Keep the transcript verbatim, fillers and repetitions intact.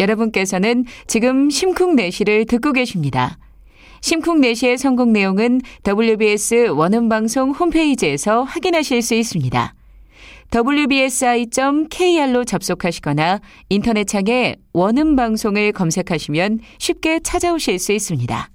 여러분께서는 지금 심쿵내시를 듣고 계십니다. 심쿵내시의 선곡 내용은 더블유비에스 원음방송 홈페이지에서 확인하실 수 있습니다. 더블유 비 에스 아이 점 케이 알로 접속하시거나 인터넷창에 원음방송을 검색하시면 쉽게 찾아오실 수 있습니다.